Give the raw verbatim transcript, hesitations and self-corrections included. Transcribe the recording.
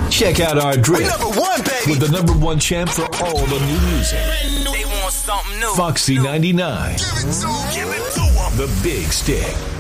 Check out our drill. We're number one, baby. With the number one champ for all the new music. They want something new. Foxy ninety-nine. Give it to 'em. Give it to 'em. The Big Stick.